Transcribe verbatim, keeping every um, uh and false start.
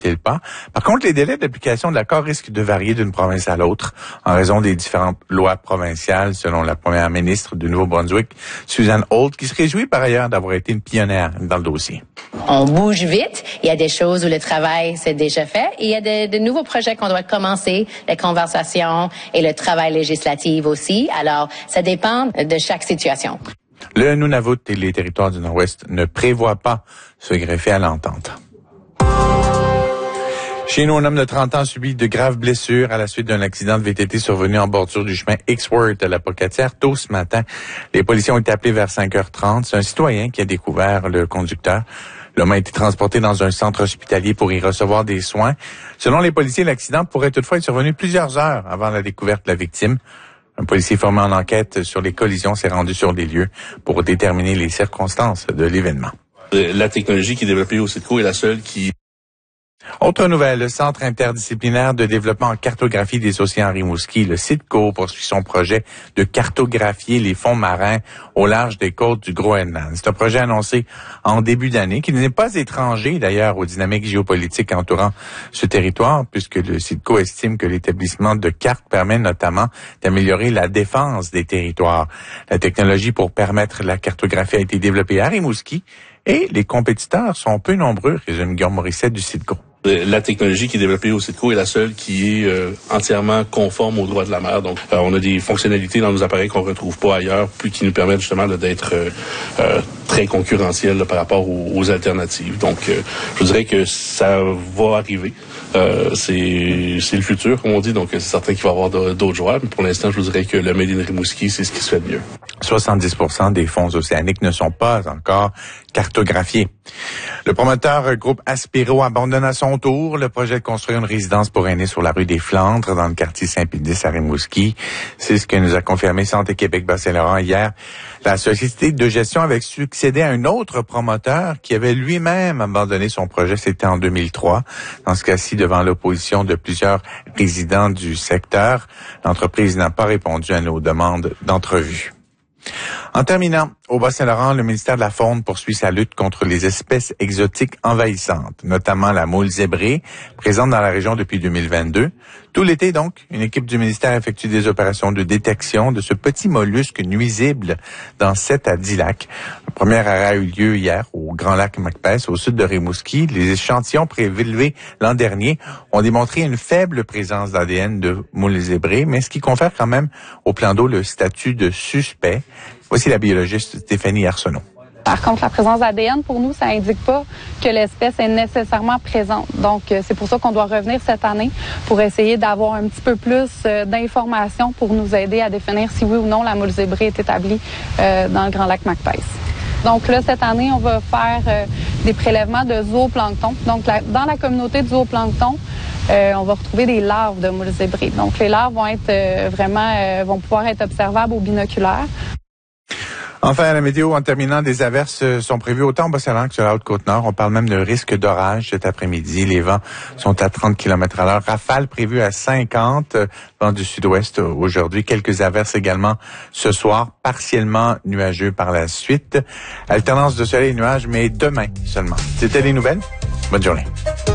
pas. Par contre, les délais d'application de l'accord risquent de varier d'une province à l'autre en raison des différentes lois provinciales, selon la première ministre du Nouveau-Brunswick, Susan Holt, qui se réjouit par ailleurs d'avoir été une pionnière dans le dossier. On bouge vite. Il y a des choses où le travail s'est déjà fait. Et il y a de, de nouveaux projets qu'on doit commencer, les conversations et le travail législatif aussi. Alors, ça dépend de chaque situation. Le Nunavut et les territoires du Nord-Ouest ne prévoient pas se greffer à l'entente. Chez nous, un homme de trente ans a subi de graves blessures à la suite d'un accident de V T T survenu en bordure du chemin X-Worth à la Pocatière tôt ce matin. Les policiers ont été appelés vers cinq heures trente. C'est un citoyen qui a découvert le conducteur. L'homme a été transporté dans un centre hospitalier pour y recevoir des soins. Selon les policiers, l'accident pourrait toutefois être survenu plusieurs heures avant la découverte de la victime. Un policier formé en enquête sur les collisions s'est rendu sur les lieux pour déterminer les circonstances de l'événement. La technologie qui est développée au CIDCO est la seule qui... Autre nouvelle, le Centre interdisciplinaire de développement en cartographie des océans Rimouski, le CIDCO, poursuit son projet de cartographier les fonds marins au large des côtes du Groenland. C'est un projet annoncé en début d'année qui n'est pas étranger d'ailleurs aux dynamiques géopolitiques entourant ce territoire, puisque le CIDCO estime que l'établissement de cartes permet notamment d'améliorer la défense des territoires. La technologie pour permettre la cartographie a été développée à Rimouski et les compétiteurs sont peu nombreux, résume Guillaume Morissette du CIDCO. La technologie qui est développée au CIDCO est la seule qui est euh, entièrement conforme aux droits de la mer. Donc, euh, on a des fonctionnalités dans nos appareils qu'on retrouve pas ailleurs, puis qui nous permettent justement là, d'être euh, euh, très concurrentiels là, par rapport aux, aux alternatives. Donc, euh, je dirais que ça va arriver. Euh, c'est, c'est le futur, comme on dit. Donc, c'est certain qu'il va y avoir d'autres joueurs. Mais pour l'instant, je vous dirais que le Made in Rimouski, c'est ce qui se fait de mieux. soixante-dix pour cent des fonds océaniques ne sont pas encore cartographiés. Le promoteur groupe Aspiro abandonne à son tour le projet de construire une résidence pour aînés sur la rue des Flandres dans le quartier Saint-Pédis à Rimouski. C'est ce que nous a confirmé Santé Québec Bas-Saint-Laurent hier. La société de gestion avait succédé à un autre promoteur qui avait lui-même abandonné son projet. C'était en deux mille trois. Dans ce cas-ci, devant l'opposition de plusieurs résidents du secteur, l'entreprise n'a pas répondu à nos demandes d'entrevue. En terminant, au Bas-Saint-Laurent, le ministère de la Faune poursuit sa lutte contre les espèces exotiques envahissantes, notamment la moule zébrée, présente dans la région depuis deux mille vingt-deux. Tout l'été, donc, une équipe du ministère effectue des opérations de détection de ce petit mollusque nuisible dans sept à dix lacs. Le premier arrêt a eu lieu hier au Grand Lac Macbeth, au sud de Rimouski. Les échantillons prélevés l'an dernier ont démontré une faible présence d'A D N de moule zébrée, mais ce qui confère quand même au plan d'eau le statut de suspect. Voici la biologiste Stéphanie Arsenault. Par contre, la présence d'A D N, pour nous, ça indique pas que l'espèce est nécessairement présente. Donc, c'est pour ça qu'on doit revenir cette année pour essayer d'avoir un petit peu plus d'informations pour nous aider à définir si oui ou non la moule zébrée est établie euh, dans le Grand Lac Macbeth. Donc là, cette année, on va faire euh, des prélèvements de zooplancton. Donc, la, dans la communauté de zooplancton, euh, on va retrouver des larves de moule zébrée. Donc, les larves vont être euh, vraiment, euh, vont pouvoir être observables au binoculaire. Enfin, à la météo, en terminant, des averses sont prévues autant au Bas-Saint-Laurent que sur la Haute-Côte-Nord. On parle même de risque d'orage cet après-midi. Les vents sont à trente kilomètres à l'heure. Rafales prévues à cinquante, vent du sud-ouest aujourd'hui. Quelques averses également ce soir, partiellement nuageux par la suite. Alternance de soleil et nuages, mais demain seulement. C'était les nouvelles. Bonne journée.